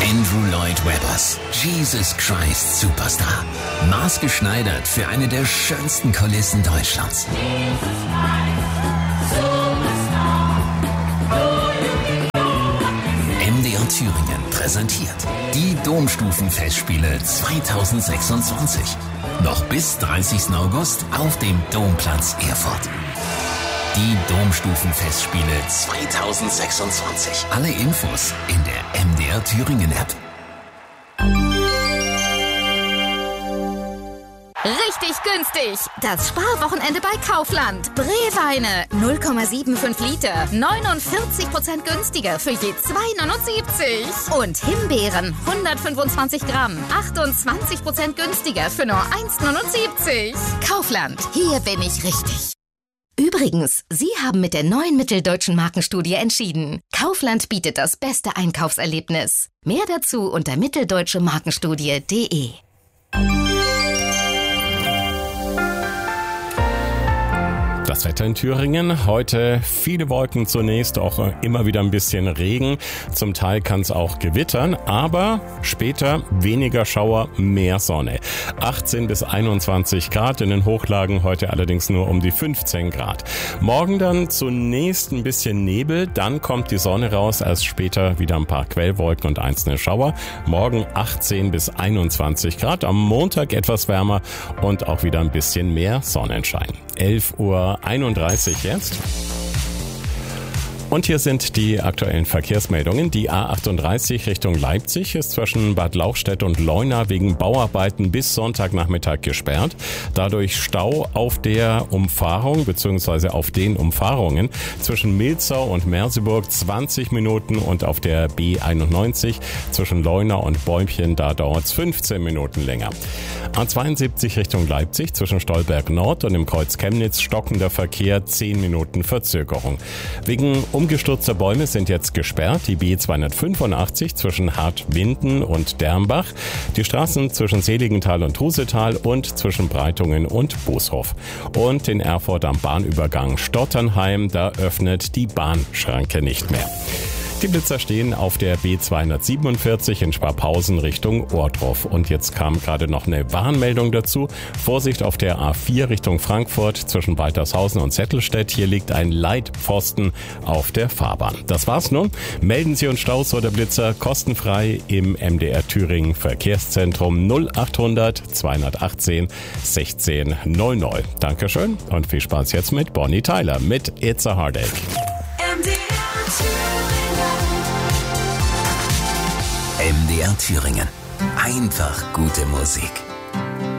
Andrew Lloyd Webbers, Jesus Christ Superstar. Maßgeschneidert für eine der schönsten Kulissen Deutschlands. MDR Thüringen präsentiert die Domstufenfestspiele 2026. Noch bis 30. August auf dem Domplatz Erfurt. Die Domstufenfestspiele 2026. Alle Infos in der MDR Thüringen App. Richtig günstig. Das Sparwochenende bei Kaufland. Breweine 0,75 Liter. 49% günstiger für je 2,79. Und Himbeeren 125 Gramm. 28% günstiger für nur 1,79. Kaufland. Hier bin ich richtig. Übrigens, Sie haben mit der neuen Mitteldeutschen Markenstudie entschieden. Kaufland bietet das beste Einkaufserlebnis. Mehr dazu unter mitteldeutschemarkenstudie.de. Das Wetter in Thüringen, heute viele Wolken zunächst, auch immer wieder ein bisschen Regen. Zum Teil kann es auch gewittern, aber später weniger Schauer, mehr Sonne. 18 bis 21 Grad in den Hochlagen, heute allerdings nur um die 15 Grad. Morgen dann zunächst ein bisschen Nebel, dann kommt die Sonne raus, erst später wieder ein paar Quellwolken und einzelne Schauer. Morgen 18 bis 21 Grad, am Montag etwas wärmer und auch wieder ein bisschen mehr Sonnenschein. 11:31 Uhr jetzt. Und hier sind die aktuellen Verkehrsmeldungen. Die A38 Richtung Leipzig ist zwischen Bad Lauchstädt und Leuna wegen Bauarbeiten bis Sonntagnachmittag gesperrt. Dadurch Stau auf der Umfahrung bzw. auf den Umfahrungen zwischen Milzau und Merseburg 20 Minuten und auf der B91 zwischen Leuna und Bäumchen, da dauert es 15 Minuten länger. A72 Richtung Leipzig zwischen Stolberg Nord und dem Kreuz Chemnitz stockender Verkehr, 10 Minuten Verzögerung. Wegen umgestürzter Bäume sind jetzt gesperrt die B285 zwischen Hartwinden und Dermbach, die Straßen zwischen Seligenthal und Trusetal und zwischen Breitungen und Booshof. Und in Erfurt am Bahnübergang Stotternheim, da öffnet die Bahnschranke nicht mehr. Die Blitzer stehen auf der B247 in Sparpausen Richtung Ohrdruf. Und jetzt kam gerade noch eine Warnmeldung dazu. Vorsicht auf der A4 Richtung Frankfurt zwischen Waltershausen und Zettelstedt. Hier liegt ein Leitpfosten auf der Fahrbahn. Das war's nun. Melden Sie uns Staus oder Blitzer kostenfrei im MDR Thüringen Verkehrszentrum 0800 218 16 00. Dankeschön und viel Spaß jetzt mit Bonnie Tyler mit It's a Heartache. MDR Thüringen. Einfach gute Musik.